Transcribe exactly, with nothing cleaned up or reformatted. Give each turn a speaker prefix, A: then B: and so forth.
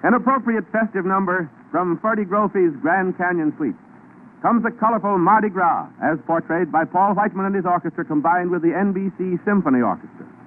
A: An appropriate festive number from Ferdy Grofie's Grand Canyon Suite. Comes a colorful Mardi Gras, as portrayed by Paul Whiteman and his orchestra, combined with the N B C Symphony Orchestra.